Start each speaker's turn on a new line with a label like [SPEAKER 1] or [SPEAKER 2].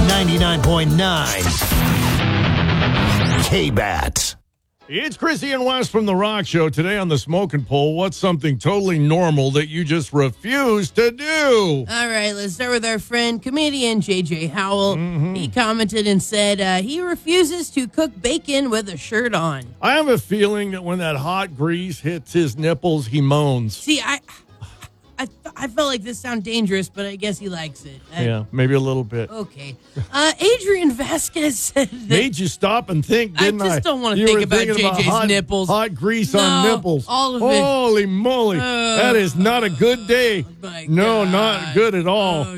[SPEAKER 1] 99.9 K-Bat.
[SPEAKER 2] It's Chrissy and Wes from The Rock Show. Today on the Smoking Poll, what's something totally normal that you just refuse to do?
[SPEAKER 3] All right, let's start with our friend, comedian J.J. Howell. He commented and said he refuses to cook bacon with a shirt on.
[SPEAKER 2] I have a feeling that when that hot grease hits his nipples, he moans.
[SPEAKER 3] See, I felt like this sounded dangerous, but I guess he likes it.
[SPEAKER 2] Yeah, maybe a little bit.
[SPEAKER 3] Okay. Adrian Vasquez said that...
[SPEAKER 2] Made you stop and think, didn't I?
[SPEAKER 3] I just don't want to think about JJ's nipples.
[SPEAKER 2] Hot grease on nipples.
[SPEAKER 3] All of it.
[SPEAKER 2] Holy moly. That is not a good day.
[SPEAKER 3] My
[SPEAKER 2] No,
[SPEAKER 3] God.
[SPEAKER 2] not good at all.
[SPEAKER 3] Oh,